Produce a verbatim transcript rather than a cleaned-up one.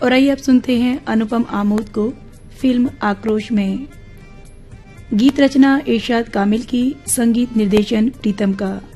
और आइए अब सुनते हैं अनुपम आमोद को फिल्म आक्रोश में। गीत रचना इरशाद कामिल की, संगीत निर्देशन प्रीतम का।